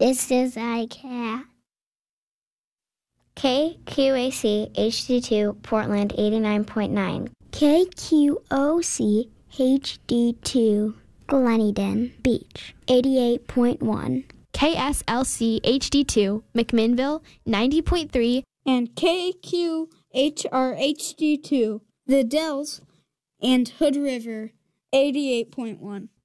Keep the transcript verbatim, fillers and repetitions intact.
This is iCat. K Q A C H D two, Portland eighty-nine point nine. K Q O C H D two, Gleneden Beach eighty-eight point one. K S L C H D two, McMinnville ninety point three. And K Q H R H D two, The Dells and Hood River eighty-eight point one.